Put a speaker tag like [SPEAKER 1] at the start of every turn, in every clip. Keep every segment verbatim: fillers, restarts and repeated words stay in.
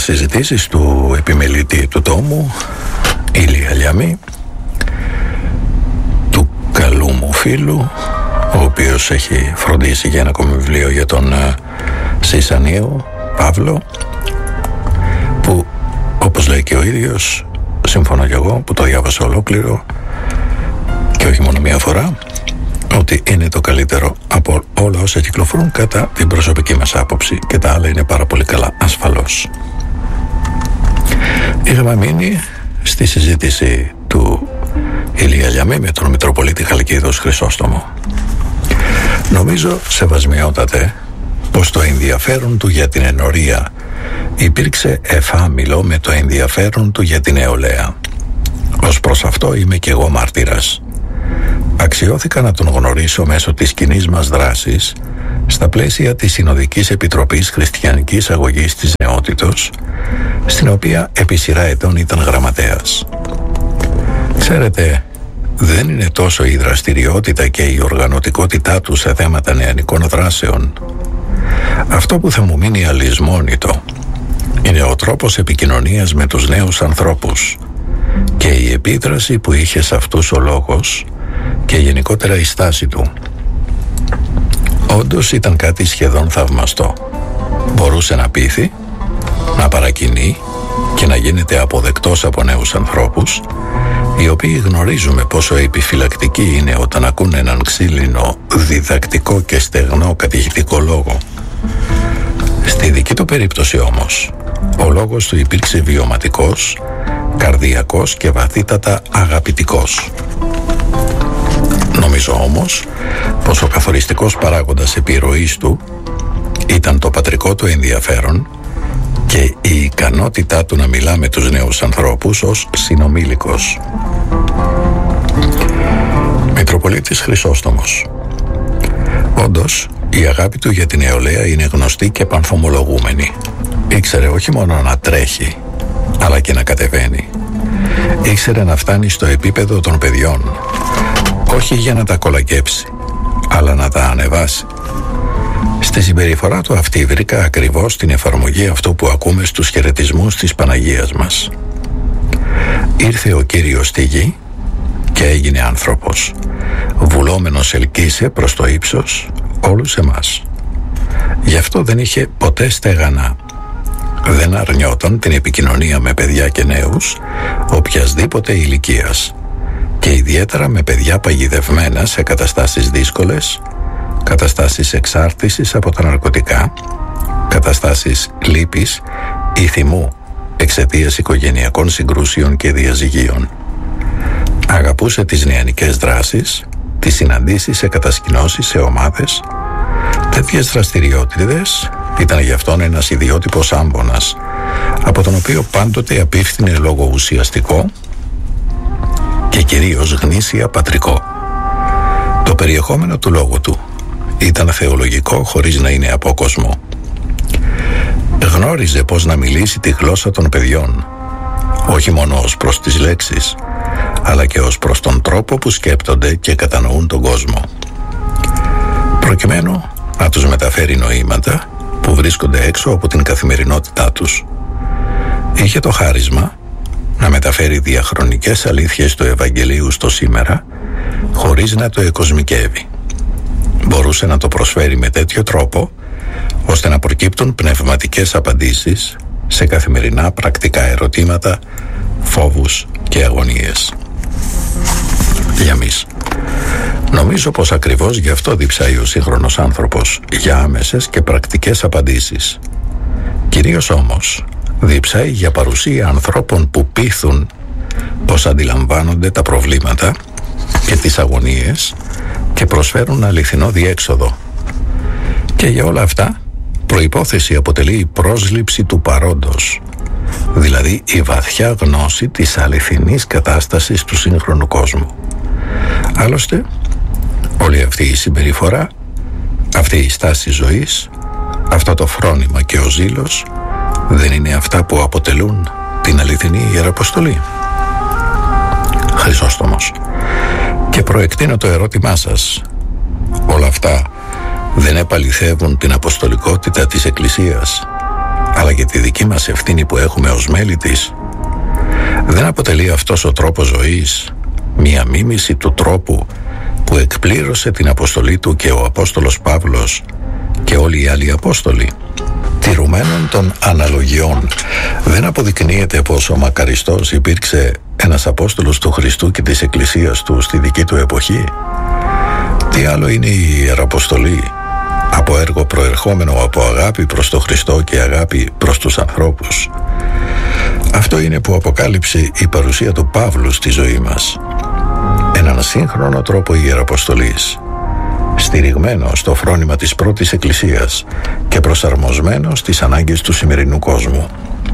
[SPEAKER 1] συζητήσεις του επιμελητή του τόμου Ηλία Λιαμή, του καλού μου φίλου, ο οποίος έχει φροντίσει για ένα ακόμη βιβλίο για τον Σισανίου Παύλο, που όπως λέει και ο ίδιος, συμφωνώ κι εγώ που το διάβασα ολόκληρο και όχι μόνο μία φορά, ότι είναι το καλύτερο από όλα όσα κυκλοφορούν κατά την προσωπική μας άποψη, και τα άλλα είναι πάρα πολύ καλά ασφαλώς. Είχαμε μείνει στη συζήτηση του Ηλία Λιαμή με τον Μητροπολίτη Χαλκίδος Χρυσόστομο. Νομίζω, σεβασμιότατε, πως το ενδιαφέρον του για την ενορία υπήρξε εφάμιλο με το ενδιαφέρον του για την νεολαία. Ως προς αυτό είμαι και εγώ μάρτυρας. Αξιώθηκα να τον γνωρίσω μέσω της κοινής μας δράσης στα πλαίσια της Συνοδικής Επιτροπής Χριστιανικής Αγωγής της Νεότητος, στην οποία επί σειρά ετών ήταν γραμματέας. Ξέρετε, δεν είναι τόσο η δραστηριότητα και η οργανωτικότητά του σε θέματα νεανικών δράσεων. Αυτό που θα μου μείνει αλυσμόνητο είναι ο τρόπος επικοινωνίας με τους νέους ανθρώπους και η επίδραση που είχε σε αυτούς ο λόγος και γενικότερα η στάση του. Όντως ήταν κάτι σχεδόν θαυμαστό. Μπορούσε να πείθει, να παρακινεί και να γίνεται αποδεκτός από νέους ανθρώπους, οι οποίοι γνωρίζουμε πόσο επιφυλακτικοί είναι όταν ακούν έναν ξύλινο, διδακτικό και στεγνό κατηχητικό λόγο. Στη δική του περίπτωση όμως, ο λόγος του υπήρξε βιωματικός, καρδιακός και βαθύτατα αγαπητικός. Νομίζω όμως πως ο καθοριστικός παράγοντας επιρροής του ήταν το πατρικό του ενδιαφέρον και η ικανότητά του να μιλά με τους νέους ανθρώπους ως συνομήλικος. Μητροπολίτης Χρυσόστομος. Όντως, η αγάπη του για την νεολαία είναι γνωστή και πανθομολογούμενη. Ήξερε όχι μόνο να τρέχει, αλλά και να κατεβαίνει. Ήξερε να φτάνει στο επίπεδο των παιδιών, όχι για να τα κολακέψει, αλλά να τα ανεβάσει. Στη συμπεριφορά του αυτή βρήκα ακριβώς την εφαρμογή αυτού που ακούμε στους χαιρετισμούς της Παναγίας μας. Ήρθε ο Κύριος στη γη και έγινε άνθρωπος. Βουλόμενος ελκύσε προς το ύψος όλους εμάς. Γι' αυτό δεν είχε ποτέ στεγανά. Δεν αρνιόταν την επικοινωνία με παιδιά και νέους οποιασδήποτε ηλικίας, και ιδιαίτερα με παιδιά παγιδευμένα σε καταστάσεις δύσκολες, καταστάσεις εξάρτησης από τα ναρκωτικά, καταστάσεις λύπης ή θυμού εξαιτίας οικογενειακών συγκρούσεων και διαζυγίων. Αγαπούσε τις νεανικές δράσεις, τις συναντήσεις σε κατασκηνώσεις, σε ομάδες. Τέτοιες δραστηριότητες ήταν γι' αυτόν ένας ιδιότυπος άμπονας, από τον οποίο πάντοτε απίφθινε λόγο ουσιαστικό και κυρίως γνήσια πατρικό. Το περιεχόμενο του λόγου του ήταν θεολογικό χωρίς να είναι απόκοσμο. Γνώριζε πώς να μιλήσει τη γλώσσα των παιδιών, όχι μόνο ως προς τις λέξεις, αλλά και ως προς τον τρόπο που σκέπτονται και κατανοούν τον κόσμο, προκειμένου να τους μεταφέρει νοήματα που βρίσκονται έξω από την καθημερινότητά τους. Είχε το χάρισμα να μεταφέρει διαχρονικές αλήθειες του Ευαγγελίου στο σήμερα, χωρίς να το εκοσμικεύει. Μπορούσε να το προσφέρει με τέτοιο τρόπο, ώστε να προκύπτουν πνευματικές απαντήσεις σε καθημερινά πρακτικά ερωτήματα, φόβους και αγωνίες. Λιαμής. Νομίζω πως ακριβώς γι' αυτό διψάει ο σύγχρονος άνθρωπος, για άμεσες και πρακτικές απαντήσεις. Κυρίως όμως διψάει για παρουσία ανθρώπων που πείθουν πως αντιλαμβάνονται τα προβλήματα και τις αγωνίες και προσφέρουν αληθινό διέξοδο. Και για όλα αυτά προϋπόθεση αποτελεί η πρόσληψη του παρόντος, δηλαδή η βαθιά γνώση της αληθινής κατάστασης του σύγχρονου κόσμου. Άλλωστε, όλη αυτή η συμπεριφορά, αυτή η στάση ζωής, αυτό το φρόνημα και ο ζήλος δεν είναι αυτά που αποτελούν την αληθινή ιεραποστολή? Χρυσόστομος. Και προεκτείνω το ερώτημά σας. Όλα αυτά δεν επαληθεύουν την αποστολικότητα της Εκκλησίας, αλλά και τη δική μας ευθύνη που έχουμε ως μέλη της, δεν αποτελεί αυτός ο τρόπος ζωής μία μίμηση του τρόπου που εκπλήρωσε την αποστολή του και ο Απόστολος Παύλος και όλοι οι άλλοι Απόστολοι? Τηρουμένων των αναλογιών, δεν αποδεικνύεται πως ο μακαριστός υπήρξε ένας Απόστολος του Χριστού και της Εκκλησίας του στη δική του εποχή? Τι άλλο είναι η Ιεραποστολή από έργο προερχόμενο από αγάπη προς τον Χριστό και αγάπη προς τους ανθρώπους? Αυτό είναι που αποκάλυψε η παρουσία του Παύλου στη ζωή μας. Έναν σύγχρονο τρόπο ιεραποστολής, στηριγμένο στο φρόνημα της πρώτης Εκκλησίας και προσαρμοσμένο στις ανάγκες του σημερινού κόσμου.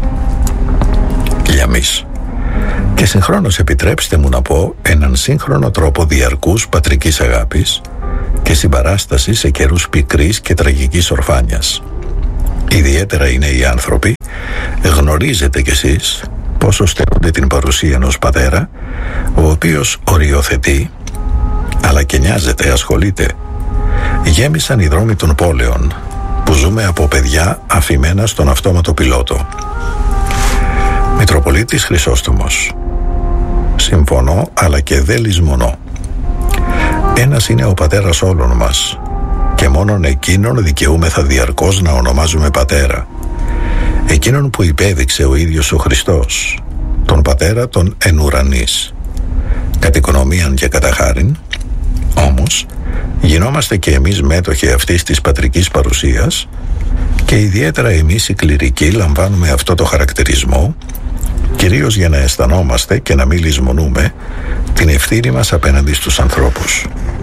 [SPEAKER 1] Λιαμής. Και συγχρόνως επιτρέψτε μου να πω έναν σύγχρονο τρόπο διαρκούς πατρικής αγάπης και συμπαράσταση σε καιρούς πικρής και τραγικής ορφάνιας. Ιδιαίτερα είναι οι άνθρωποι, γνωρίζετε κι εσείς, πόσο στερούνται την παρουσία ενός πατέρα, ο οποίος οριοθετεί, αλλά και νοιάζεται, ασχολείται. Γέμισαν οι δρόμοι των πόλεων, που ζούμε από παιδιά αφημένα στον αυτόματο πιλότο. Μητροπολίτης Χρυσόστομος. Συμφωνώ, αλλά και δεν λησμονώ. Ένας είναι ο πατέρας όλων μας, και μόνον εκείνον δικαιούμεθα διαρκώς να ονομάζουμε πατέρα. Εκείνον που υπέδειξε ο ίδιος ο Χριστός, τον πατέρα των εν ουρανής. Κατ' οικονομίαν και κατά χάριν, όμως, γινόμαστε και εμείς μέτοχοι αυτής της πατρικής παρουσίας και ιδιαίτερα εμείς οι κληρικοί λαμβάνουμε αυτό το χαρακτηρισμό, κυρίως για να αισθανόμαστε και να μην λησμονούμε την ευθύνη μας απέναντι στους ανθρώπους.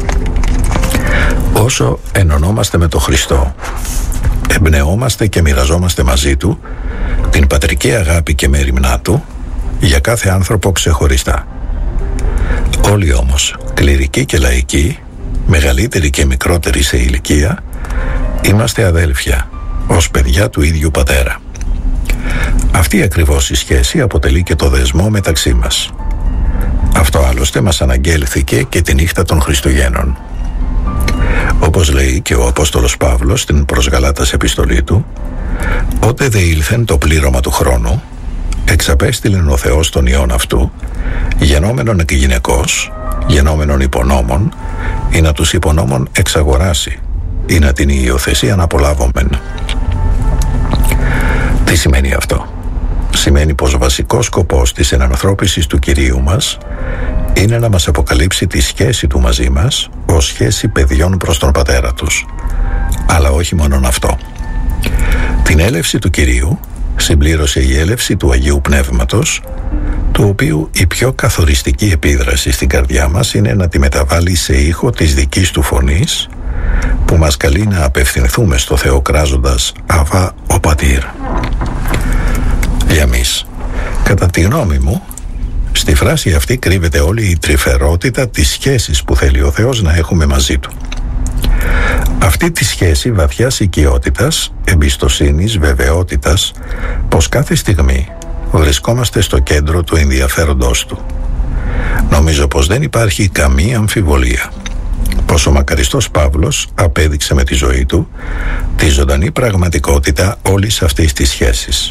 [SPEAKER 1] Όσο ενωνόμαστε με τον Χριστό, εμπνεόμαστε και μοιραζόμαστε μαζί του την πατρική αγάπη και μέριμνά του για κάθε άνθρωπο ξεχωριστά. Όλοι όμως, κληρικοί και λαϊκοί, μεγαλύτεροι και μικρότεροι σε ηλικία, είμαστε αδέλφια, ως παιδιά του ίδιου πατέρα. Αυτή ακριβώς η σχέση αποτελεί και το δεσμό μεταξύ μας. Αυτό άλλωστε μας αναγγέλθηκε και τη νύχτα των Χριστουγέννων. Όπως λέει και ο Απόστολος Παύλος στην προς Γαλάτας επιστολή του, «Ότε δε ήλθεν το πλήρωμα του χρόνου, εξαπέστειλεν ο Θεός τον Υιόν αυτού, γενόμενον εκ γυναικός, γενόμενον υπονόμων, ή να τους υπονόμων εξαγοράσει, ή να την υιοθεσίαν απολάβομεν». Τι σημαίνει αυτό? Σημαίνει πως βασικός σκοπός της ενανθρώπισης του Κυρίου μας είναι να μας αποκαλύψει τη σχέση του μαζί μας ως σχέση παιδιών προς τον πατέρα τους. Αλλά όχι μόνον αυτό. Την έλευση του Κυρίου συμπλήρωσε η έλευση του Αγίου Πνεύματος, του οποίου η πιο καθοριστική επίδραση στην καρδιά μας είναι να τη μεταβάλει σε ήχο της δικής του φωνής, που μας καλεί να απευθυνθούμε στο Θεό κράζοντας «Αβά ο Πατήρ». Λιαμής. Κατά τη γνώμη μου, στη φράση αυτή κρύβεται όλη η τρυφερότητα της σχέσης που θέλει ο Θεός να έχουμε μαζί του. Αυτή τη σχέση βαθιάς οικειότητας, εμπιστοσύνης, βεβαιότητας, πως κάθε στιγμή βρισκόμαστε στο κέντρο του ενδιαφέροντός του. Νομίζω πως δεν υπάρχει καμία αμφιβολία πως ο μακαριστός Παύλος απέδειξε με τη ζωή του τη ζωντανή πραγματικότητα όλης αυτής της σχέσης.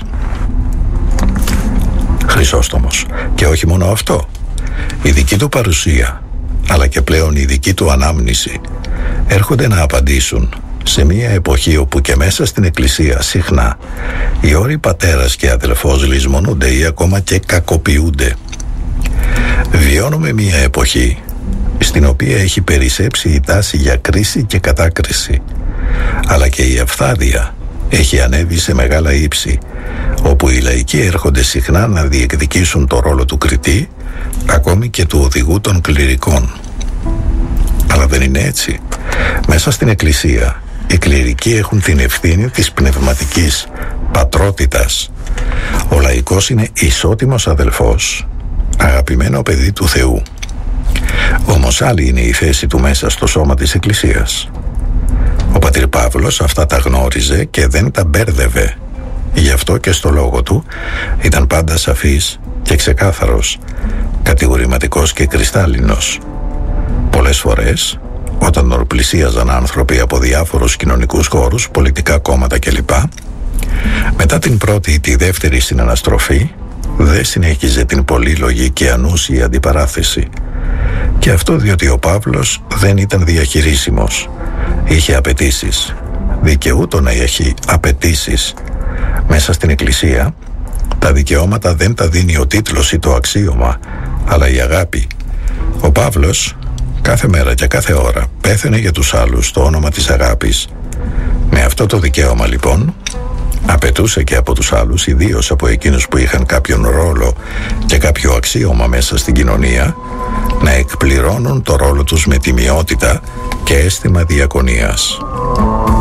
[SPEAKER 1] Χρυσόστομος. Και όχι μόνο αυτό. Η δική του παρουσία, αλλά και πλέον η δική του ανάμνηση, έρχονται να απαντήσουν σε μια εποχή όπου και μέσα στην Εκκλησία συχνά οι όροι πατέρας και αδελφός λησμονούνται ή ακόμα και κακοποιούνται. Βιώνουμε μια εποχή στην οποία έχει περισσέψει η τάση για κρίση και κατάκριση, αλλά και η αυθάδεια έχει ανέβει σε μεγάλα ύψη, όπου οι λαϊκοί έρχονται συχνά να διεκδικήσουν το ρόλο του κριτή, ακόμη και του οδηγού των κληρικών. Αλλά δεν είναι έτσι. Μέσα στην Εκκλησία οι κληρικοί έχουν την ευθύνη της πνευματικής πατρότητας. Ο λαϊκός είναι ισότιμος αδελφός, αγαπημένο παιδί του Θεού. Όμως άλλη είναι η θέση του μέσα στο σώμα της Εκκλησίας. Ο πατήρ Παύλος αυτά τα γνώριζε και δεν τα μπέρδευε. Γι' αυτό και στο λόγο του ήταν πάντα σαφής και ξεκάθαρος, κατηγορηματικός και κρυστάλλινος. Πολλές φορές, όταν ορπλησίαζαν άνθρωποι από διάφορους κοινωνικούς χώρους, πολιτικά κόμματα κλπ, με Μετά την πρώτη ή τη δεύτερη συναναστροφή, δεν συνέχιζε την πολύλογη και ανούσια αντιπαράθεση. Και αυτό διότι ο Παύλος δεν ήταν διαχειρίσιμος. Είχε απαιτήσεις. Δικαιούτο να έχει απαιτήσεις. Μέσα στην Εκκλησία, τα δικαιώματα δεν τα δίνει ο τίτλος ή το αξίωμα, αλλά η αγάπη. Ο Παύλος κάθε μέρα και κάθε ώρα πέθαινε για τους άλλους στο όνομα της αγάπης. Με αυτό το δικαίωμα λοιπόν απαιτούσε και από τους άλλους, ιδίως από εκείνους που είχαν κάποιον ρόλο και κάποιο αξίωμα μέσα στην κοινωνία, να εκπληρώνουν το ρόλο τους με τιμιότητα και αίσθημα διακονίας.